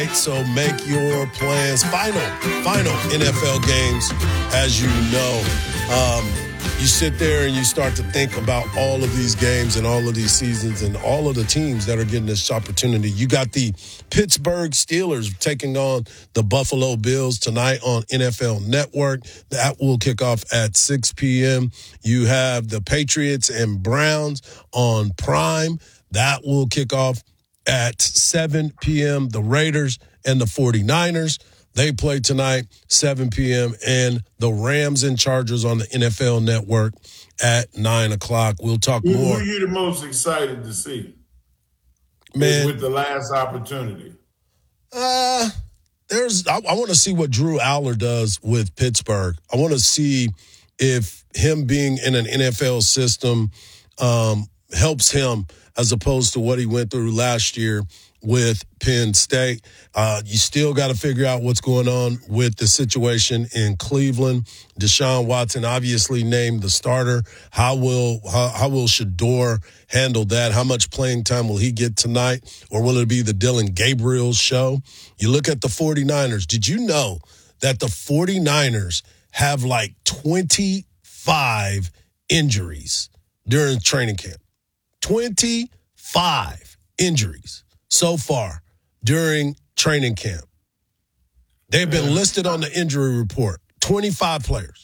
So make your plans. Final NFL games, as you know. You sit there and you start to think about all of these games and all of these seasons and all of the teams that are getting this opportunity. You got the Pittsburgh Steelers taking on the Buffalo Bills tonight on NFL Network. That will kick off at 6 p.m. You have the Patriots and Browns on Prime. That will kick off at 7 p.m. The Raiders and the 49ers, they play tonight, 7 p.m. And the Rams and Chargers on the NFL Network at 9 o'clock. We'll talk more. Who are you the most excited to see? Man, with the last opportunity? I want to see what Drew Aller does with Pittsburgh. I want to see if him being in an NFL system helps him as opposed to what he went through last year with Penn State. You still got to figure out what's going on with the situation in Cleveland. Deshaun Watson obviously named the starter. How will Shador handle that? How much playing time will he get tonight? Or will it be the Dillon Gabriel show? You look at the 49ers. Did you know that the 49ers have like 25 injuries during training camp? 25 injuries so far during training camp. They've been listed on the injury report. 25 players.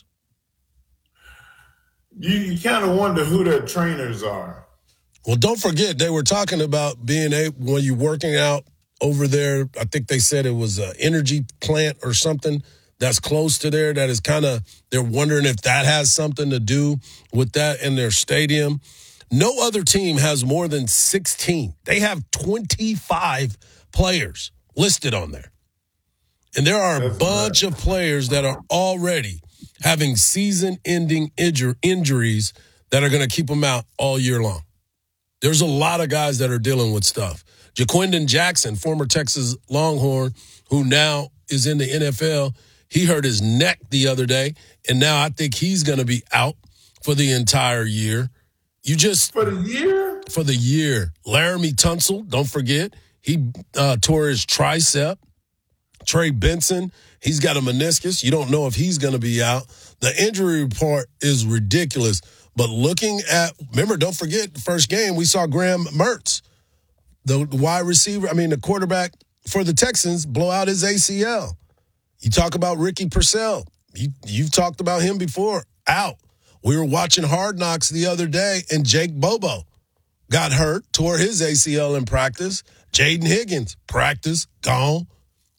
You kind of wonder who their trainers are. Well, don't forget, they were talking about being able, when you're working out over there, I think they said it was an energy plant or something that's close to there that is kind of, they're wondering if that has something to do with that in their stadium. No other team has more than 16. They have 25 players listed on there. And there are a bunch of players that are already having season-ending injuries that are going to keep them out all year long. There's a lot of guys that are dealing with stuff. Jaquindon Jackson, former Texas Longhorn, who now is in the NFL, he hurt his neck the other day, and now I think he's going to be out for the entire year. For the year? For the year. Laramie Tunsil, don't forget, he tore his tricep. Trey Benson, he's got a meniscus. You don't know if he's going to be out. The injury report is ridiculous. But remember, don't forget, the first game, we saw Graham Mertz, the wide receiver, the quarterback for the Texans, blow out his ACL. You talk about Ricky Purcell. You've talked about him before, out. We were watching Hard Knocks the other day, and Jake Bobo got hurt, tore his ACL in practice. Jaden Higgins, practice, gone.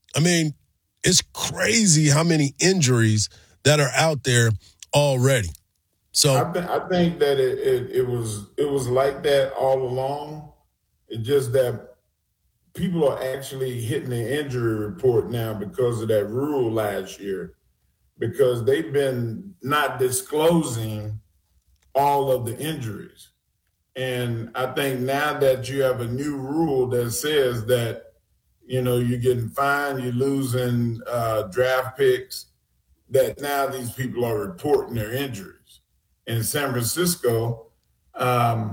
It's crazy how many injuries that are out there already. So I think that it was like that all along. It's just that people are actually hitting the injury report now because of that rule last year, because they've been not disclosing all of the injuries. And I think now that you have a new rule that says that, you're getting fined, you're losing draft picks, that now these people are reporting their injuries. In San Francisco, I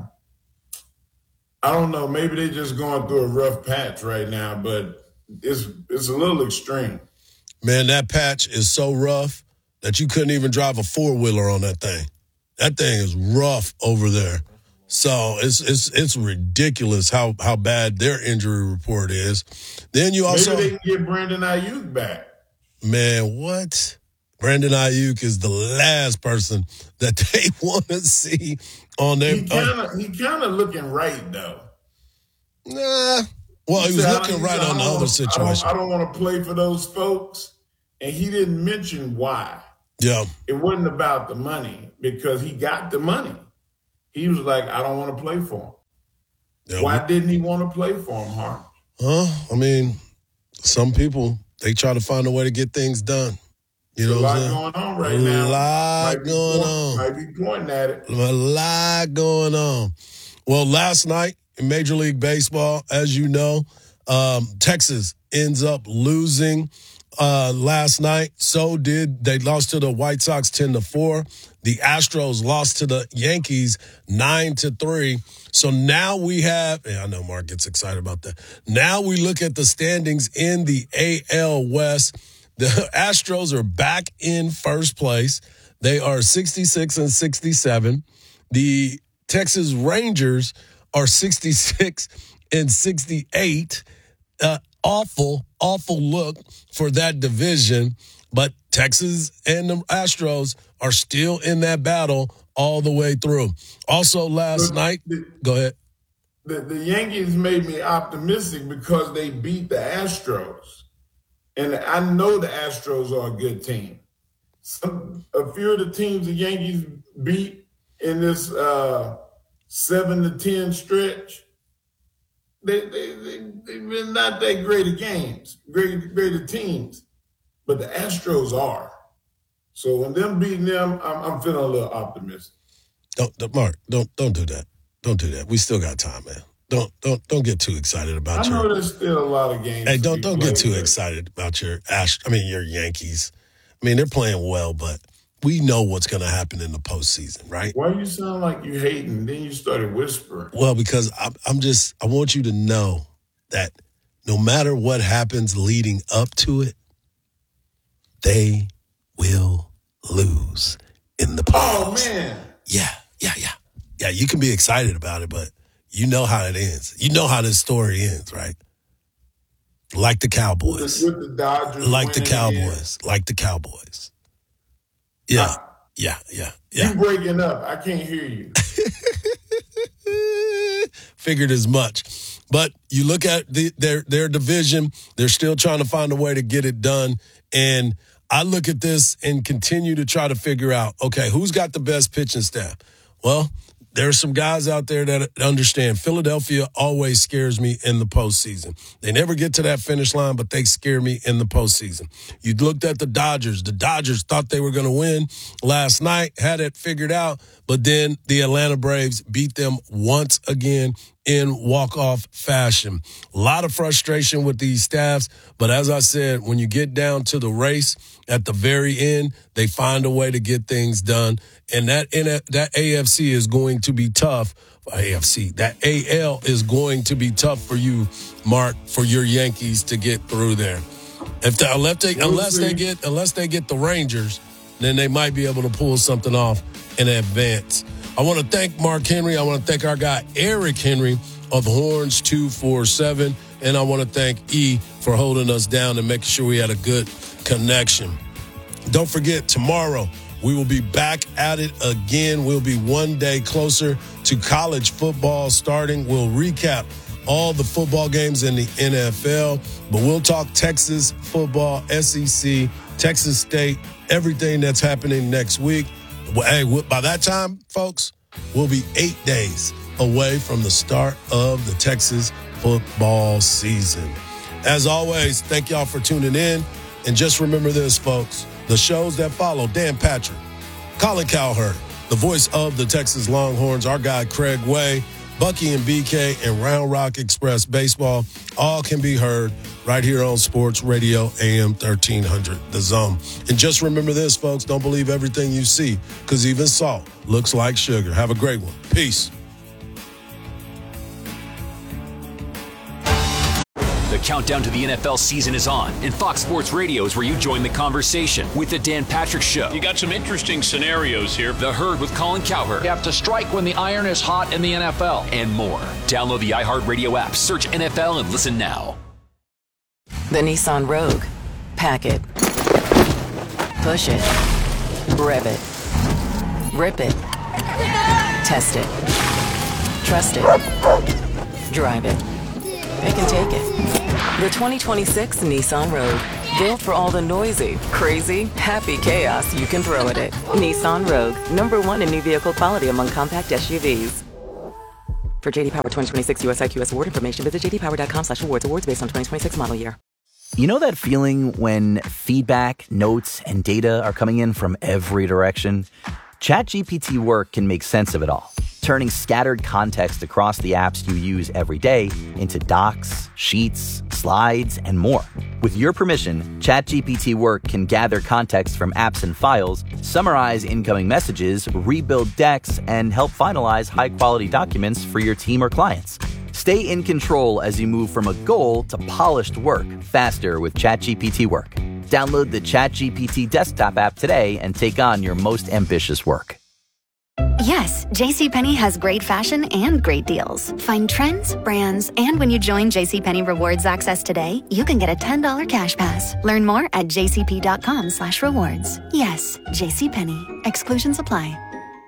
don't know, maybe they're just going through a rough patch right now, but it's a little extreme. Man, that patch is so rough that you couldn't even drive a four-wheeler on that thing. That thing is rough over there. So it's ridiculous how bad their injury report is. Then you also maybe they can get Brandon Ayuk back. Man, what? Brandon Ayuk is the last person that they want to see on their. He kind of looking right though. Nah. Well, he was looking right on the other situation. I don't want to play for those folks, and he didn't mention why. Yeah, it wasn't about the money because he got the money. He was like, I don't want to play for him. Yeah, why didn't he want to play for him, Hart? Some people, they try to find a way to get things done. You know what I'm saying? A lot going on right now. A lot going on. Might be pointing at it. A lot going on. Well, last night in Major League Baseball, as you know, Texas ends up losing last night. They lost to the White Sox 10-4. The Astros lost to the Yankees 9-3. So now we have, I know Mark gets excited about that. Now we look at the standings in the AL West. The Astros are back in first place. They are 66-67. The Texas Rangers are 66-68. Awful look for that division. But Texas and the Astros are still in that battle all the way through. Also last night, go ahead. The Yankees made me optimistic because they beat the Astros. And I know the Astros are a good team. A few of the teams the Yankees beat in this 7-10 stretch, they've been not that great of games, great of teams. But the Astros are. So when them beating them, I'm feeling a little optimistic. Mark, don't do that. Don't do that. We still got time, man. Don't get too excited about I know there's still a lot of games. Hey, don't get too excited about your Yankees. I mean, they're playing well, but we know what's going to happen in the postseason, right? Why you sound like you hating? Then you started whispering. Well, because I want you to know that no matter what happens leading up to it, they will lose in the playoffs. Oh, man. Yeah. You can be excited about it, but you know how it ends. You know how this story ends, right? Like the Cowboys. With the Dodgers. Like the Cowboys. Again. Like the Cowboys. Yeah. Yeah. You breaking up. I can't hear you. Figured as much. But you look at their division, they're still trying to find a way to get it done. And I look at this and continue to try to figure out, okay, who's got the best pitching staff? Well, there are some guys out there that understand. Philadelphia always scares me in the postseason. They never get to that finish line, but they scare me in the postseason. You looked at the Dodgers. The Dodgers thought they were going to win last night, had it figured out, but then the Atlanta Braves beat them once again in walk-off fashion. A lot of frustration with these staffs, but as I said, when you get down to the race at the very end, they find a way to get things done. And that AFC is going to be tough. That AL is going to be tough for you, Mark, for your Yankees to get through there. Unless they get the Rangers, then they might be able to pull something off in advance. I want to thank Mark Henry. I want to thank our guy Eric Henry of Horns 247, and I want to thank E for holding us down and making sure we had a good connection. Don't forget, tomorrow we will be back at it again. We'll be one day closer to college football starting. We'll recap all the football games in the NFL, but we'll talk Texas football, SEC, Texas State, everything that's happening next week. Hey, by that time, folks, we'll be 8 days away from the start of the Texas football season. As always, thank y'all for tuning in. And just remember this, folks, the shows that follow, Dan Patrick, Colin Cowherd, the voice of the Texas Longhorns, our guy Craig Way, Bucky and BK, and Round Rock Express Baseball, all can be heard right here on Sports Radio AM 1300, The Zone. And just remember this, folks, don't believe everything you see, because even salt looks like sugar. Have a great one. Peace. The countdown to the NFL season is on, and Fox Sports Radio is where you join the conversation with the Dan Patrick Show. You got some interesting scenarios here. The Herd with Colin Cowherd. You have to strike when the iron is hot in the NFL. And more. Download the iHeartRadio app, search NFL, and listen now. The Nissan Rogue. Pack it. Push it. Rev it. Rip it. Test it. Trust it. Drive it. It can take it. The 2026 Nissan Rogue. Built for all the noisy, crazy, happy chaos you can throw at it. Nissan Rogue. #1 in new vehicle quality among compact SUVs. For JD Power 2026 US IQS award information, visit jdpower.com/awards. Awards based on 2026 model year. You know that feeling when feedback, notes, and data are coming in from every direction? ChatGPT Work can make sense of it all. turning scattered context across the apps you use every day into docs, sheets, slides, and more. With your permission, ChatGPT Work can gather context from apps and files, summarize incoming messages, rebuild decks, and help finalize high-quality documents for your team or clients. Stay in control as you move from a goal to polished work faster with ChatGPT Work. Download the ChatGPT desktop app today and take on your most ambitious work. Yes, JCPenney has great fashion and great deals. Find trends, brands, and when you join JCPenney Rewards Access today, you can get a $10 cash pass. Learn more at jcp.com/rewards. Yes, JCPenney. Exclusions apply.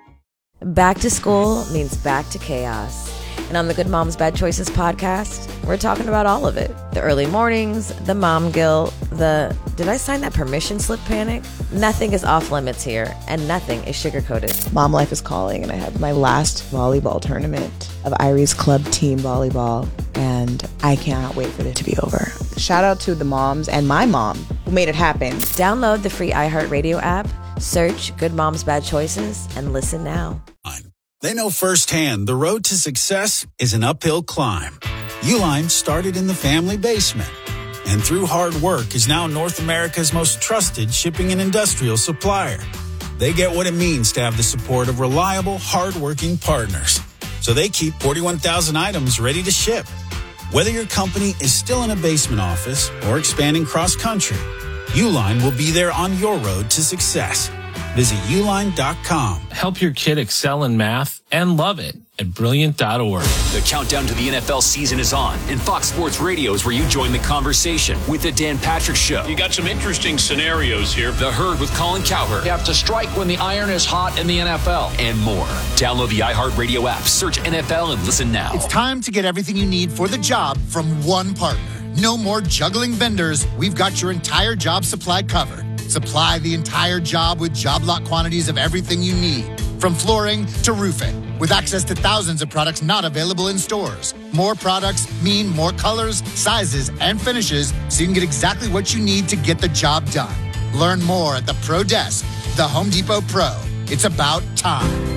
Back to school means back to chaos. And on the Good Moms Bad Choices podcast, we're talking about all of it. The early mornings, the mom guilt, the did I sign that permission slip panic? Nothing is off limits here, and nothing is sugar-coated. Mom life is calling, and I had my last volleyball tournament of Irie's club team volleyball, and I cannot wait for it to be over. Shout out to the moms and my mom who made it happen. Download the free iHeartRadio app, search Good Moms Bad Choices, and listen now. They know firsthand the road to success is an uphill climb. Uline started in the family basement and through hard work is now North America's most trusted shipping and industrial supplier. They get what it means to have the support of reliable, hardworking partners. So they keep 41,000 items ready to ship. Whether your company is still in a basement office or expanding cross-country, Uline will be there on your road to success. Visit uline.com. Help your kid excel in math and love it at brilliant.org. The countdown to the NFL season is on, and Fox Sports Radio is where you join the conversation with the Dan Patrick Show. You got some interesting scenarios here. The Herd with Colin Cowherd. You have to strike when the iron is hot in the NFL. And more. Download the iHeartRadio app, search NFL, and listen now. It's time to get everything you need for the job from one partner. No more juggling vendors. We've got your entire job supply covered. Supply the entire job with job lot quantities of everything you need, from flooring to roofing, with access to thousands of products not available in stores. More products mean more colors, sizes, and finishes, so you can get exactly what you need to get the job done. Learn more at the Pro Desk, the Home Depot Pro. It's about time.